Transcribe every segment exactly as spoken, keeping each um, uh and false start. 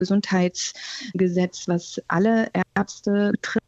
Gesundheitsgesetz, was alle Ärzte betrifft.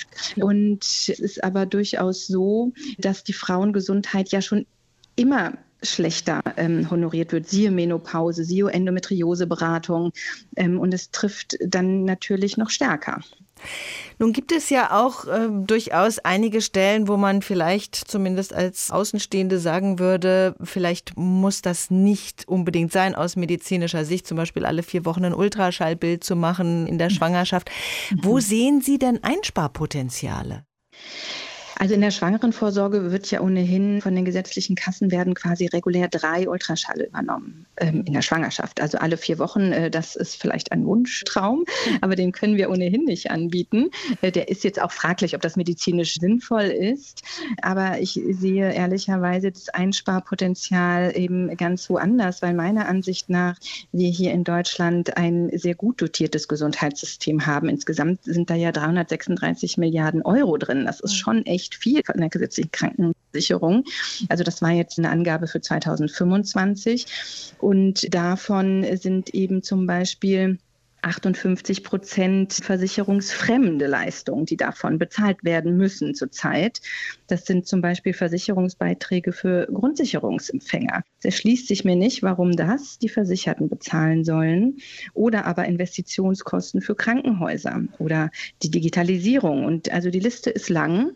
Und es ist aber durchaus so, dass die Frauengesundheit ja schon immer schlechter ähm, honoriert wird, siehe Menopause, siehe Endometrioseberatung, ähm, und es trifft dann natürlich noch stärker. Nun gibt es ja auch äh, durchaus einige Stellen, wo man vielleicht zumindest als Außenstehende sagen würde, vielleicht muss das nicht unbedingt sein aus medizinischer Sicht, zum Beispiel alle vier Wochen ein Ultraschallbild zu machen in der Schwangerschaft. Mhm. Wo sehen Sie denn Einsparpotenziale? Also in der Schwangerenvorsorge wird ja ohnehin von den gesetzlichen Kassen werden quasi regulär drei Ultraschalle übernommen ähm, in der Schwangerschaft. Also alle vier Wochen, äh, das ist vielleicht ein Wunschtraum, aber den können wir ohnehin nicht anbieten. Äh, der ist jetzt auch fraglich, ob das medizinisch sinnvoll ist. Aber ich sehe ehrlicherweise das Einsparpotenzial eben ganz woanders, weil meiner Ansicht nach wir hier in Deutschland ein sehr gut dotiertes Gesundheitssystem haben. Insgesamt sind da ja dreihundertsechsunddreißig Milliarden Euro drin. Das ist schon echt viel von der gesetzlichen Krankenversicherung. Also das war jetzt eine Angabe für zweitausendfünfundzwanzig. Und davon sind eben zum Beispiel achtundfünfzig Prozent versicherungsfremde Leistungen, die davon bezahlt werden müssen zurzeit. Das sind zum Beispiel Versicherungsbeiträge für Grundsicherungsempfänger. Es erschließt sich mir nicht, warum das die Versicherten bezahlen sollen. Oder aber Investitionskosten für Krankenhäuser oder die Digitalisierung. Und also die Liste ist lang.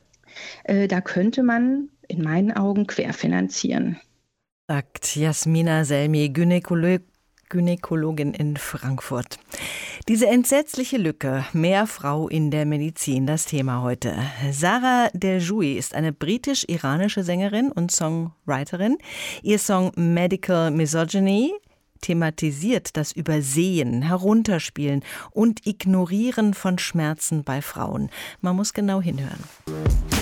Da könnte man in meinen Augen querfinanzieren. Sagt Jasmina Selmi, Gynäkolo- Gynäkologin in Frankfurt. Diese entsetzliche Lücke, mehr Frau in der Medizin, das Thema heute. Sarah Deljoui ist eine britisch-iranische Sängerin und Songwriterin. Ihr Song Medical Misogyny thematisiert das Übersehen, Herunterspielen und Ignorieren von Schmerzen bei Frauen. Man muss genau hinhören.